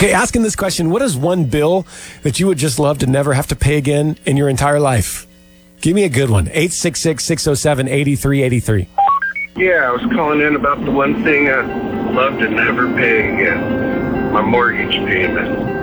Okay, asking this question, what is one bill that you would just love to never have to pay again in your entire life? Give me a good one. 866-607-8383. Yeah, I was calling in about the one thing I'd love to never pay again. My mortgage payment.